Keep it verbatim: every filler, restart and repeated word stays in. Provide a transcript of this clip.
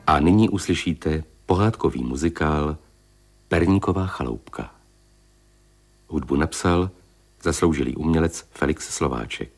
A nyní uslyšíte pohádkový muzikál Perníková chaloupka. Hudbu napsal zasloužilý umělec Felix Slováček.